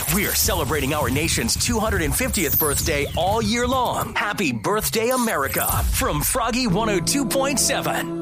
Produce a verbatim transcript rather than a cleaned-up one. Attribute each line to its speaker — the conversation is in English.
Speaker 1: We're celebrating our nation's two hundred fiftieth birthday all year long. Happy birthday, America, from Froggy one oh two point seven.